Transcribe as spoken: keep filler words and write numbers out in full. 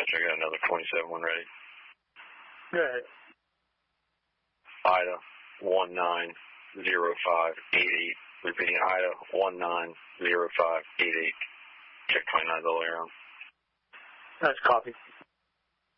Metro, I got another twenty-seven one ready. Go ahead. Ida, one nine zero five eight eight. Repeating, Ida, one nine zero five eight eight. Check twenty-nine all the way around. That's copy.